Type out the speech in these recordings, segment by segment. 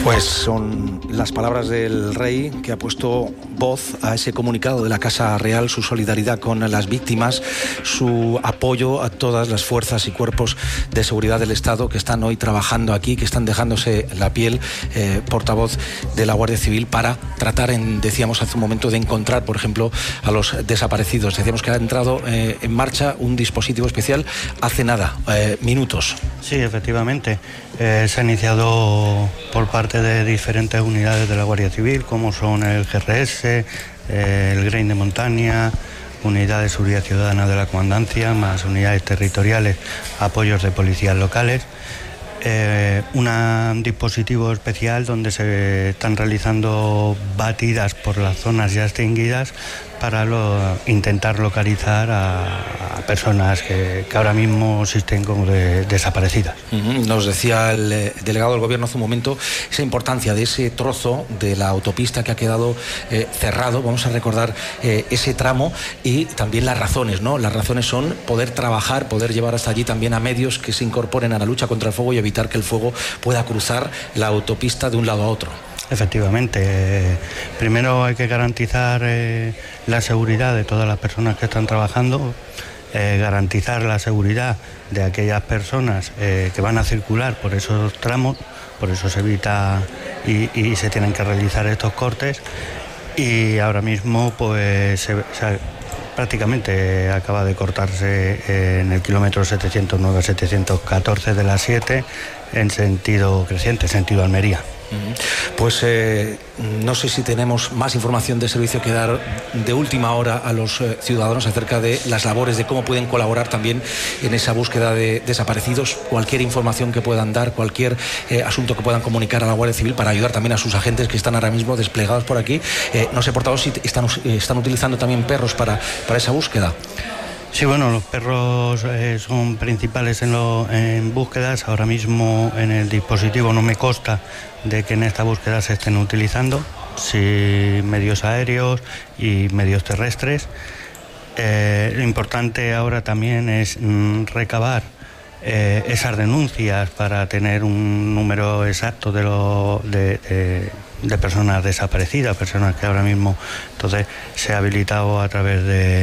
Pues son las palabras del rey, que ha puesto voz a ese comunicado de la Casa Real, su solidaridad con las víctimas, su apoyo a todas las fuerzas y cuerpos de seguridad del Estado que están hoy trabajando aquí, que están dejándose la piel, portavoz de la Guardia Civil, para tratar, decíamos hace un momento, de encontrar, por ejemplo, a los desaparecidos. Decíamos que ha entrado en marcha un dispositivo especial hace nada, minutos. Sí, efectivamente. Se ha iniciado por parte de diferentes unidades de la Guardia Civil, como son el GRS, el Grain de Montaña, unidad de seguridad ciudadana de la comandancia, más unidades territoriales, apoyos de policías locales. Un dispositivo especial donde se están realizando batidas por las zonas ya extinguidas para intentar localizar a personas que ahora mismo existen como desaparecidas. Nos decía el delegado del Gobierno hace un momento esa importancia de ese trozo de la autopista que ha quedado cerrado. Vamos a recordar ese tramo y también las razones, ¿no? Las razones son poder trabajar, poder llevar hasta allí también a medios que se incorporen a la lucha contra el fuego y evitar que el fuego pueda cruzar la autopista de un lado a otro. Efectivamente, primero hay que garantizar la seguridad de todas las personas que están trabajando, garantizar la seguridad de aquellas personas que van a circular por esos tramos, por eso se evita y se tienen que realizar estos cortes. Y ahora mismo pues prácticamente acaba de cortarse en el kilómetro 709-714 de la 7 en sentido creciente, sentido Almería. Pues no sé si tenemos más información de servicio que dar de última hora a los ciudadanos acerca de las labores, de cómo pueden colaborar también en esa búsqueda de desaparecidos. Cualquier información que puedan dar, cualquier asunto que puedan comunicar a la Guardia Civil para ayudar también a sus agentes que están ahora mismo desplegados por aquí. No sé, portavoz, si están utilizando también perros para esa búsqueda. Sí, bueno, los perros son principales en búsquedas. Ahora mismo en el dispositivo no me consta de que en esta búsqueda se estén utilizando, sí, medios aéreos y medios terrestres. Lo importante ahora también es recabar esas denuncias para tener un número exacto de personas desaparecidas, personas que ahora mismo entonces se ha habilitado a través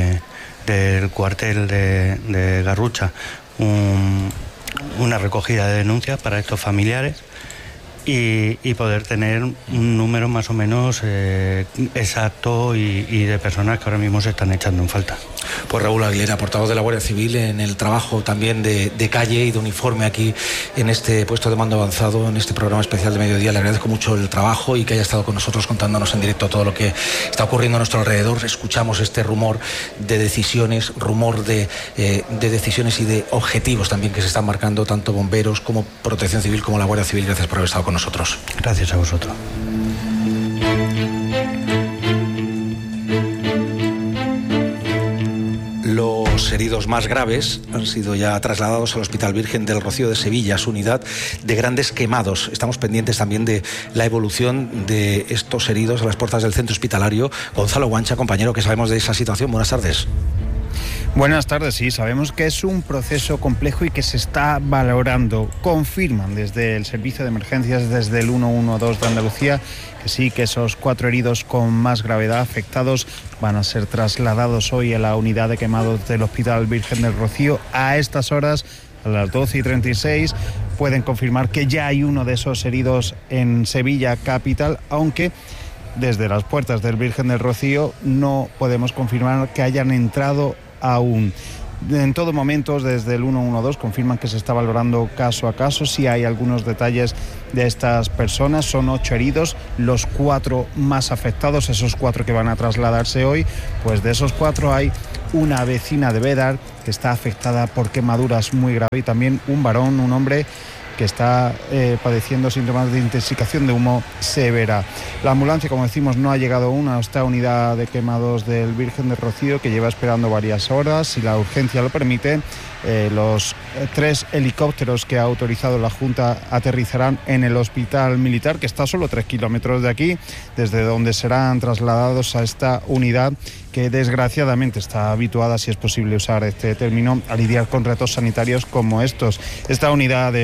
del cuartel de Garrucha una recogida de denuncias para estos familiares y poder tener un número más o menos exacto y de personas que ahora mismo se están echando en falta. Pues Raúl Aguilera, portavoz de la Guardia Civil, en el trabajo también de calle y de uniforme aquí en este puesto de mando avanzado, en este programa especial de mediodía. Le agradezco mucho el trabajo y que haya estado con nosotros contándonos en directo todo lo que está ocurriendo a nuestro alrededor. Escuchamos este rumor de decisiones, de decisiones y de objetivos también que se están marcando tanto bomberos como Protección Civil como la Guardia Civil. Gracias por haber estado con nosotros. Gracias a vosotros. Los heridos más graves han sido ya trasladados al Hospital Virgen del Rocío de Sevilla, su unidad de grandes quemados. Estamos pendientes también de la evolución de estos heridos a las puertas del centro hospitalario. Gonzalo Guancha, compañero, ¿qué sabemos de esa situación? Buenas tardes. Buenas tardes, sí, sabemos que es un proceso complejo y que se está valorando. Confirman desde el Servicio de Emergencias, desde el 112 de Andalucía, que sí, que esos 4 heridos con más gravedad afectados van a ser trasladados hoy a la unidad de quemados del Hospital Virgen del Rocío. A estas horas, a las 12:36, pueden confirmar que ya hay uno de esos heridos en Sevilla capital, aunque desde las puertas del Virgen del Rocío no podemos confirmar que hayan entrado aún. En todo momento, desde el 112 confirman que se está valorando caso a caso. Sí hay algunos detalles de estas personas. Son 8 heridos, los 4 más afectados, esos 4 que van a trasladarse hoy. Pues de esos 4 hay una vecina de Bédar que está afectada por quemaduras muy graves y también un varón, un hombre que está padeciendo síntomas de intoxicación de humo severa. La ambulancia, como decimos, no ha llegado aún a esta unidad de quemados del Virgen del Rocío, que lleva esperando varias horas. Si la urgencia lo permite, los 3 helicópteros que ha autorizado la Junta aterrizarán en el Hospital Militar, que está a solo 3 kilómetros de aquí, desde donde serán trasladados a esta unidad que desgraciadamente está habituada, si es posible usar este término, a lidiar con retos sanitarios como estos. Esta unidad del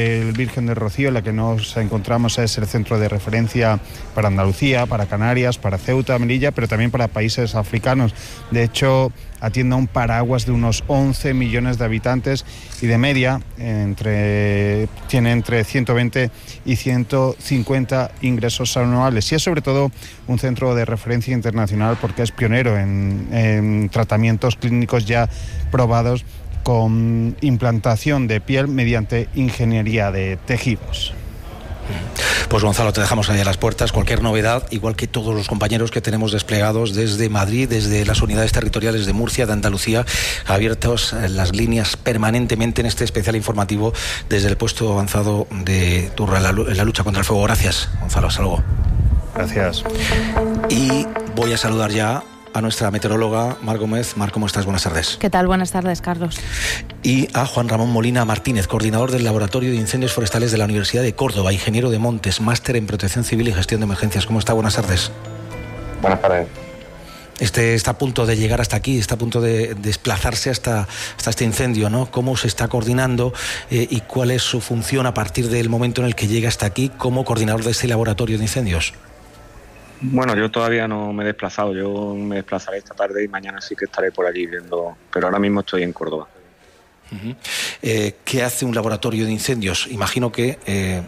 Virgen del Rocío. La que nos encontramos es el centro de referencia para Andalucía, para Canarias, para Ceuta, Melilla, pero también para países africanos. De hecho, atiende a un paraguas de unos 11 millones de habitantes y de media tiene entre 120 y 150 ingresos anuales. Y es sobre todo un centro de referencia internacional porque es pionero en tratamientos clínicos ya probados con implantación de piel mediante ingeniería de tejidos. Pues Gonzalo, te dejamos ahí a las puertas. Cualquier novedad, igual que todos los compañeros que tenemos desplegados desde Madrid, desde las unidades territoriales de Murcia, de Andalucía, abiertos las líneas permanentemente en este especial informativo desde el puesto avanzado de Turra en la lucha contra el fuego. Gracias, Gonzalo, hasta luego. Gracias. Y voy a saludar ya a nuestra meteoróloga Mar Gómez. Mar, ¿cómo estás? Buenas tardes. ¿Qué tal? Buenas tardes, Carlos. Y a Juan Ramón Molina Martínez, coordinador del Laboratorio de Incendios Forestales de la Universidad de Córdoba, ingeniero de montes, máster en Protección Civil y Gestión de Emergencias. ¿Cómo está? Buenas tardes. Buenas tardes. Está a punto de llegar hasta aquí, está a punto de desplazarse hasta este incendio, ¿no? ¿Cómo se está coordinando y cuál es su función a partir del momento en el que llega hasta aquí como coordinador de este laboratorio de incendios? Bueno, yo todavía no me he desplazado, yo me desplazaré esta tarde y mañana sí que estaré por allí viendo, pero ahora mismo estoy en Córdoba. Uh-huh. ¿Qué hace un laboratorio de incendios? Imagino que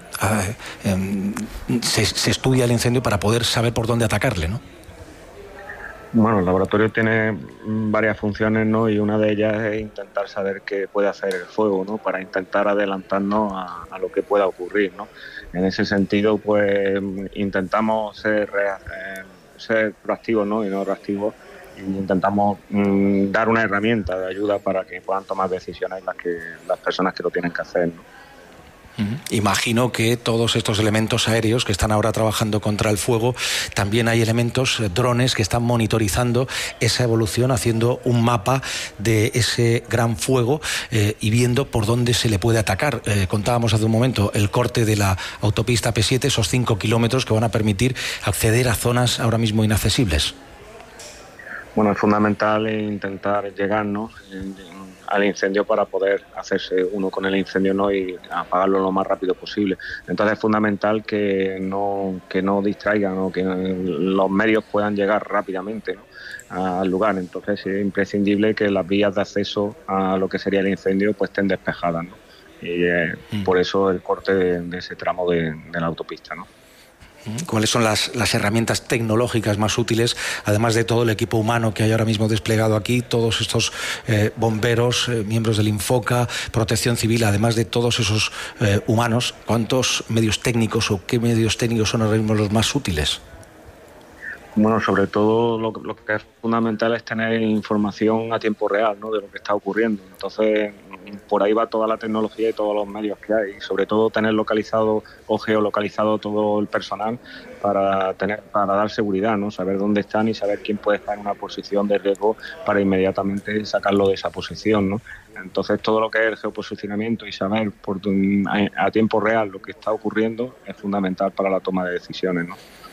se estudia el incendio para poder saber por dónde atacarle, ¿no? Bueno, el laboratorio tiene varias funciones, ¿no? Y una de ellas es intentar saber qué puede hacer el fuego, ¿no? Para intentar adelantarnos a lo que pueda ocurrir, ¿no? En ese sentido, pues intentamos ser proactivos, ¿no? Y no reactivos. Y intentamos dar una herramienta de ayuda para que puedan tomar decisiones las personas que lo tienen que hacer, ¿no? Imagino que todos estos elementos aéreos que están ahora trabajando contra el fuego, también hay elementos, drones, que están monitorizando esa evolución, haciendo un mapa de ese gran fuego y viendo por dónde se le puede atacar. Contábamos hace un momento el corte de la autopista P7, esos 5 kilómetros que van a permitir acceder a zonas ahora mismo inaccesibles. Bueno, es fundamental intentar llegar, ¿no?, al incendio para poder hacerse uno con el incendio, ¿no?, y apagarlo lo más rápido posible. Entonces es fundamental que no distraigan, ¿no?, que los medios puedan llegar rápidamente, ¿no?, al lugar. Entonces es imprescindible que las vías de acceso a lo que sería el incendio pues estén despejadas, ¿no? Y por eso el corte de ese tramo de la autopista, ¿no? ¿Cuáles son las herramientas tecnológicas más útiles, además de todo el equipo humano que hay ahora mismo desplegado aquí, todos estos bomberos, miembros del Infoca, Protección Civil, además de todos esos humanos? ¿Cuántos medios técnicos o qué medios técnicos son ahora mismo los más útiles? Bueno, sobre todo lo que es fundamental es tener información a tiempo real, ¿no?, de lo que está ocurriendo. Entonces, por ahí va toda la tecnología y todos los medios que hay. Y sobre todo tener localizado o geolocalizado todo el personal para dar seguridad, ¿no?, saber dónde están y saber quién puede estar en una posición de riesgo para inmediatamente sacarlo de esa posición, ¿no? Entonces, todo lo que es el geoposicionamiento y saber a tiempo real lo que está ocurriendo es fundamental para la toma de decisiones, ¿no?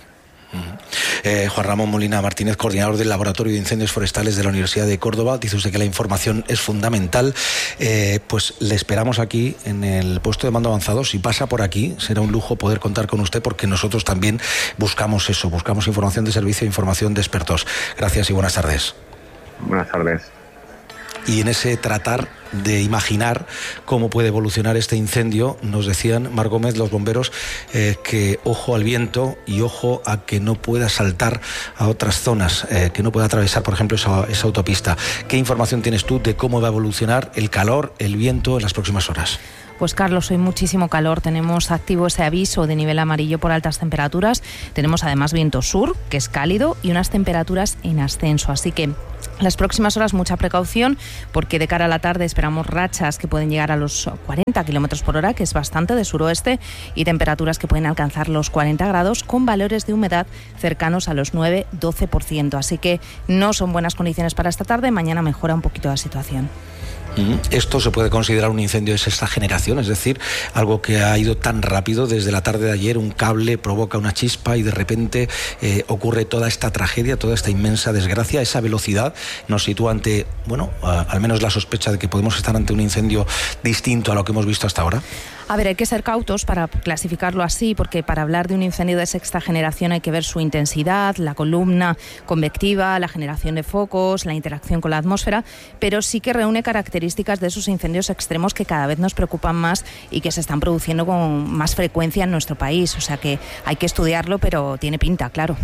Juan Ramón Molina Martínez, coordinador del Laboratorio de Incendios Forestales de la Universidad de Córdoba. Dice usted que la información es fundamental. Pues le esperamos aquí en el puesto de mando avanzado. Si pasa por aquí, será un lujo poder contar con usted, porque nosotros también buscamos eso, buscamos información de servicio e información de expertos. Gracias y buenas tardes. Buenas tardes. Y en ese tratar de imaginar cómo puede evolucionar este incendio, nos decían, Mar Gómez, los bomberos, que ojo al viento y ojo a que no pueda saltar a otras zonas, que no pueda atravesar, por ejemplo, esa autopista. ¿Qué información tienes tú de cómo va a evolucionar el calor, el viento en las próximas horas? Pues Carlos, hoy muchísimo calor. Tenemos activo ese aviso de nivel amarillo por altas temperaturas. Tenemos además viento sur, que es cálido, y unas temperaturas en ascenso. Así que las próximas horas mucha precaución, porque de cara a la tarde esperamos rachas que pueden llegar a los 40 kilómetros por hora, que es bastante, de suroeste, y temperaturas que pueden alcanzar los 40 grados con valores de humedad cercanos a los 9-12%. Así que no son buenas condiciones para esta tarde. Mañana mejora un poquito la situación. ¿Esto se puede considerar un incendio de sexta generación? Es decir, algo que ha ido tan rápido desde la tarde de ayer, un cable provoca una chispa y de repente ocurre toda esta tragedia, toda esta inmensa desgracia. Esa velocidad nos sitúa ante, bueno, al menos la sospecha de que podemos estar ante un incendio distinto a lo que hemos visto hasta ahora. A ver, hay que ser cautos para clasificarlo así, porque para hablar de un incendio de sexta generación hay que ver su intensidad, la columna convectiva, la generación de focos, la interacción con la atmósfera, pero sí que reúne características de esos incendios extremos que cada vez nos preocupan más y que se están produciendo con más frecuencia en nuestro país. O sea que hay que estudiarlo, pero tiene pinta, claro.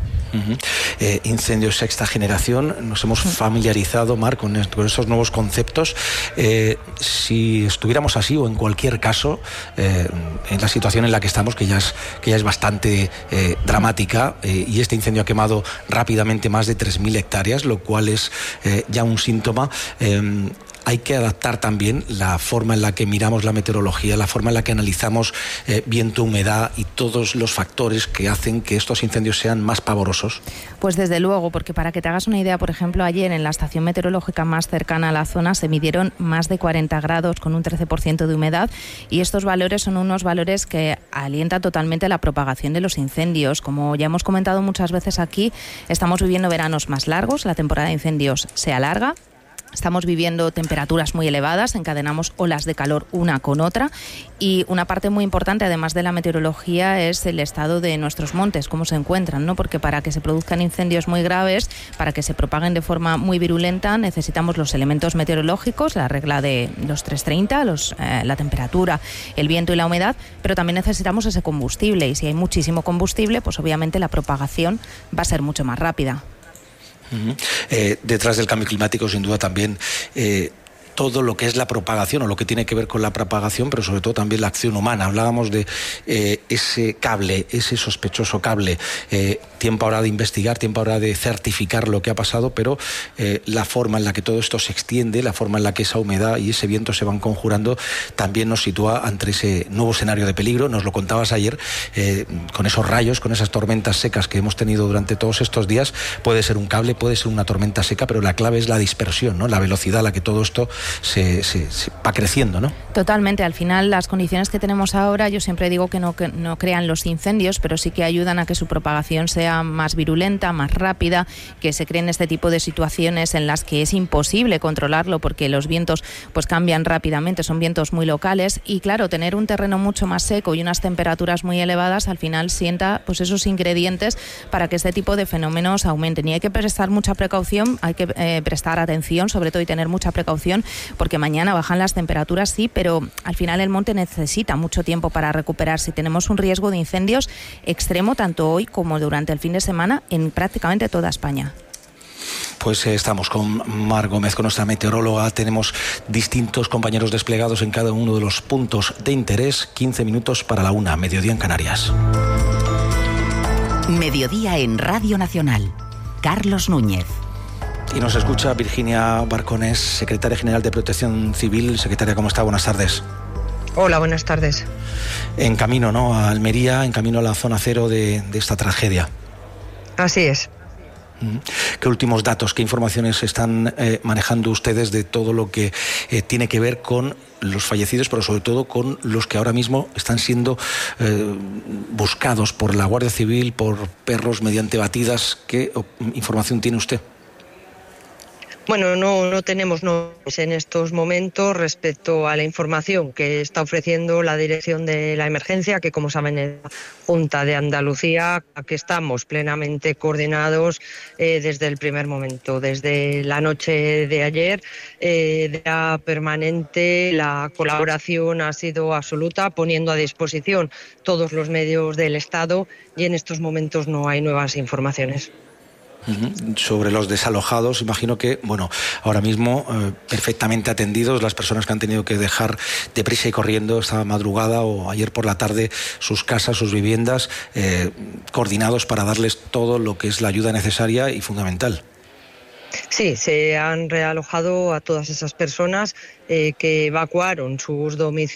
Incendios sexta generación, nos hemos familiarizado, Mar, con estos nuevos conceptos. Si estuviéramos así o en cualquier caso, en la situación en la que estamos, que ya es bastante dramática, y este incendio ha quemado rápidamente más de 3.000 hectáreas, lo cual es ya un síntoma. Hay que adaptar también la forma en la que miramos la meteorología, la forma en la que analizamos viento, humedad y todos los factores que hacen que estos incendios sean más pavorosos. Pues desde luego, porque para que te hagas una idea, por ejemplo, ayer en la estación meteorológica más cercana a la zona se midieron más de 40 grados con un 13% de humedad, y estos valores son unos valores que alientan totalmente la propagación de los incendios. Como ya hemos comentado muchas veces aquí, estamos viviendo veranos más largos, la temporada de incendios se alarga. Estamos viviendo temperaturas muy elevadas, encadenamos olas de calor una con otra, y una parte muy importante, además de la meteorología, es el estado de nuestros montes, cómo se encuentran, ¿no? Porque para que se produzcan incendios muy graves, para que se propaguen de forma muy virulenta, necesitamos los elementos meteorológicos, la regla de los 330, la temperatura, el viento y la humedad, pero también necesitamos ese combustible, y si hay muchísimo combustible, pues obviamente la propagación va a ser mucho más rápida. Detrás del cambio climático, sin duda, también todo lo que es la propagación o lo que tiene que ver con la propagación, pero sobre todo también la acción humana. Hablábamos de ese cable, ese sospechoso cable. Tiempo ahora de investigar, tiempo ahora de certificar lo que ha pasado, pero la forma en la que todo esto se extiende, la forma en la que esa humedad y ese viento se van conjurando, también nos sitúa ante ese nuevo escenario de peligro. Nos lo contabas ayer, con esos rayos, con esas tormentas secas que hemos tenido durante todos estos días. Puede ser un cable, puede ser una tormenta seca, pero la clave es la dispersión, ¿no? La velocidad a la que todo esto se va creciendo, ¿no? Totalmente. Al final, las condiciones que tenemos ahora, yo siempre digo que no crean los incendios, pero sí que ayudan a que su propagación sea más virulenta, más rápida, que se creen este tipo de situaciones en las que es imposible controlarlo porque los vientos pues cambian rápidamente, son vientos muy locales, y claro, tener un terreno mucho más seco y unas temperaturas muy elevadas al final sienta pues esos ingredientes para que este tipo de fenómenos aumenten, y hay que prestar mucha precaución, hay que prestar atención sobre todo y tener mucha precaución, porque mañana bajan las temperaturas, sí, pero al final el monte necesita mucho tiempo para recuperarse. Tenemos un riesgo de incendios extremo tanto hoy como durante el fin de semana en prácticamente toda España. Pues estamos con Mar Gómez, con nuestra meteoróloga. Tenemos distintos compañeros desplegados en cada uno de los puntos de interés. 15 minutos para la 1, mediodía en Canarias. Mediodía en Radio Nacional. Carlos Núñez. Y nos escucha Virginia Barconés, secretaria general de Protección Civil. Secretaria, ¿cómo está? Buenas tardes. Hola, buenas tardes. En camino, ¿no?, a Almería, en camino a la zona cero de esta tragedia. Así es. ¿Qué últimos datos, qué informaciones están manejando ustedes de todo lo que tiene que ver con los fallecidos, pero sobre todo con los que ahora mismo están siendo buscados por la Guardia Civil, por perros mediante batidas? ¿Qué información tiene usted? Bueno, no tenemos nombres en estos momentos respecto a la información que está ofreciendo la Dirección de la Emergencia, que como saben es la Junta de Andalucía, a que estamos plenamente coordinados desde el primer momento. Desde la noche de ayer, de la permanente, la colaboración ha sido absoluta, poniendo a disposición todos los medios del Estado, y en estos momentos no hay nuevas informaciones. Sobre los desalojados, imagino que, bueno, ahora mismo perfectamente atendidos las personas que han tenido que dejar deprisa y corriendo esta madrugada o ayer por la tarde sus casas, sus viviendas, coordinados para darles todo lo que es la ayuda necesaria y fundamental. Sí, se han realojado a todas esas personas que evacuaron sus domicilios